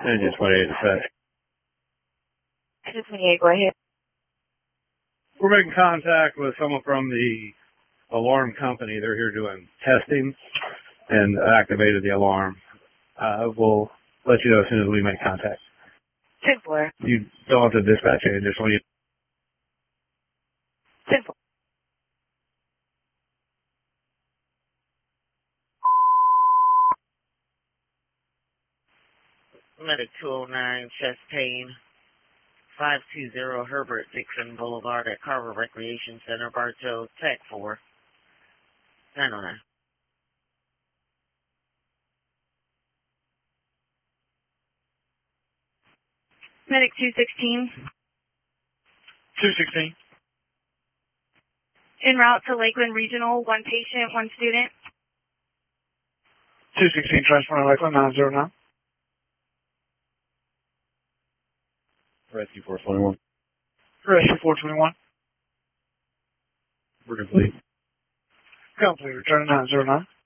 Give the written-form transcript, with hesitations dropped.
Engine 28 dispatch. Engine 28, go ahead. We're making contact with someone from the alarm company. They're here doing testing and activated the alarm. We'll let you know as soon as we make contact. 10-4. You don't have to dispatch it, just when you... 10-4. Medic 209, chest pain, 520 Herbert Dixon Boulevard at Carver Recreation Center, Bartow, Tech 4, 909. Medic 216. 216. En route to Lakeland Regional, 1 patient, 1 student. 216, transport to Lakeland, 909. Rescue 421. Rescue 421. We're complete. Complete, return to 909.